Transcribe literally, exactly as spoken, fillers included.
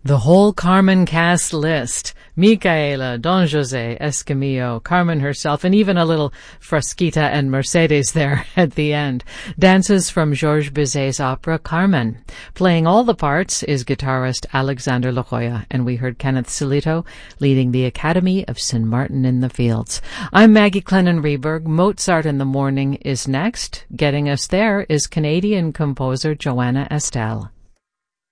The whole Carmen cast list. Micaela, Don Jose, Escamillo, Carmen herself, and even a little Frasquita and Mercedes there at the end. Dances from Georges Bizet's opera Carmen. Playing all the parts is guitarist Alexander Lojoya, and we heard Kenneth Silito leading the Academy of Saint Martin in the Fields. I'm Maggie Clennon-Reberg. Mozart in the Morning is next. Getting us there is Canadian composer Joanna Estelle.